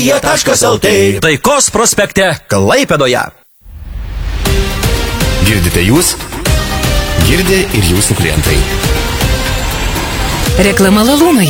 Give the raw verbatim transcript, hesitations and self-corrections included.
Jie taškas el tė. Taikos prospekte Klaipėdoje. Girdite jūs? Girdi ir jūsų klientai. Reklama Lalūnoje.